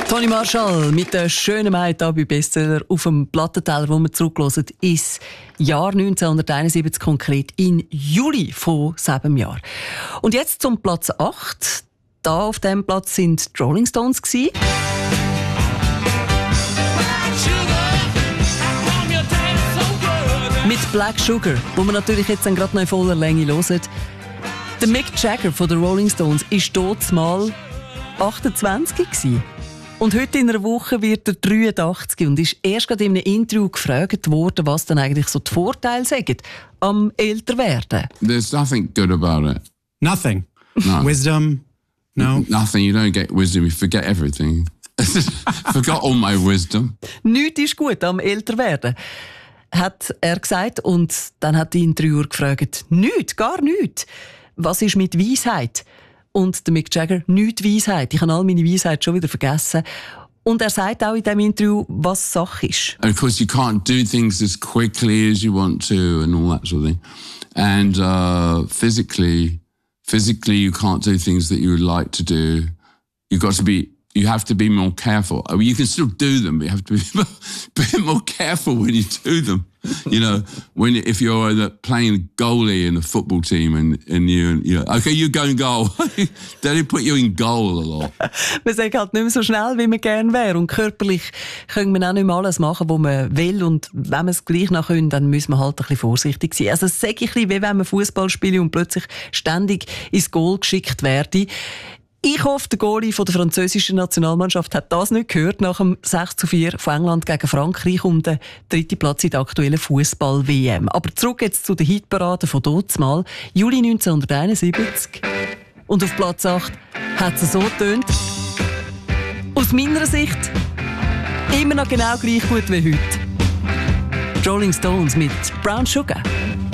Toni Marshall mit der schönen Maid bei Bestseller auf dem Plattenteller, wo wir zurückhören, ist Jahr 1971, konkret in Juli von selben Jahr. Und jetzt zum Platz 8. Da auf dem Platz sind die Rolling Stones gewesen. Mit Black Sugar, wo wir natürlich jetzt gerade noch in voller Länge hören. Der Mick Jagger von den Rolling Stones war dort mal 28 gewesen. Und heute in einer Woche wird er 83 und ist erst gerade in einem Interview gefragt worden, was dann eigentlich so die Vorteile sind am Älterwerden. There's nothing good about it. Nothing. No. Wisdom. No. Nothing. You don't get wisdom. You forget everything. Forgot all my wisdom. Nichts ist gut am Älterwerden, hat er gesagt. Und dann hat die Interviewer gefragt, nichts, gar nichts. Was ist mit Weisheit? Und der Mick Jagger, nichts Weisheit. Ich habe all meine Weisheit schon wieder vergessen. Und er sagt auch in diesem Interview, was Sache ist. And of course, you can't do things as quickly as you want to and all that sort of thing. And physically, you can't do things that you would like to do. You have to be more careful. I mean, you can still do them, but you have to be a bit more careful when you do them. You know, if you're playing goalie in a football team and you okay, you go in goal. They put you in goal a lot. Man sagt halt nicht mehr so schnell, wie man gerne wäre. Und körperlich können wir auch nicht mehr alles machen, was man will. Und wenn wir es gleich noch können, dann müssen wir halt ein bisschen vorsichtig sein. Also es sage ich ein bisschen, wie wenn man Fußball spielt und plötzlich ständig ins Goal geschickt werde. Ich hoffe, der Goalie von der französischen Nationalmannschaft hat das nicht gehört nach dem 6:4 von England gegen Frankreich um den 3. Platz in der aktuellen Fußball-WM. Aber zurück jetzt zu den Hitparaden von damals, Juli 1971. Und auf Platz 8 hat es so getönt. Aus meiner Sicht immer noch genau gleich gut wie heute. Rolling Stones mit Brown Sugar.